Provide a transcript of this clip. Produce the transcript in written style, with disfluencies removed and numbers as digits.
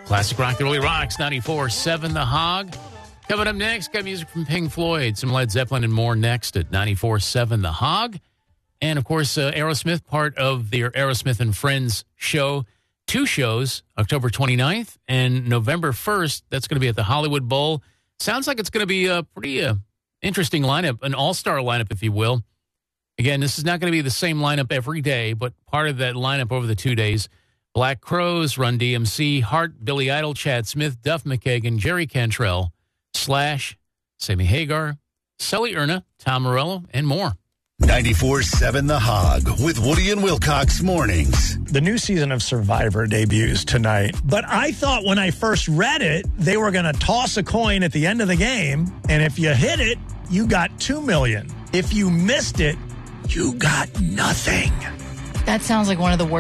Classic rock that really rocks. 94.7 The Hog. Coming up next, got music from Pink Floyd, some Led Zeppelin, and more next at 94.7 The Hog. And, of course, Aerosmith, part of their Aerosmith and Friends show. 2 shows, October 29th and November 1st. That's going to be at the Hollywood Bowl. Sounds like it's going to be a pretty interesting lineup, an all-star lineup, if you will. Again, this is not going to be the same lineup every day, but part of that lineup over the 2 days. Black Crowes, Run DMC, Heart, Billy Idol, Chad Smith, Duff McKagan, Jerry Cantrell, Slash, Sammy Hagar, Sully Erna, Tom Morello, and more. 94.7 The Hog with Woody and Wilcox mornings. The new season of Survivor debuts tonight, but I thought when I first read it, they were going to toss a coin at the end of the game, and if you hit it, you got $2 million. If you missed it, you got nothing. That sounds like one of the worst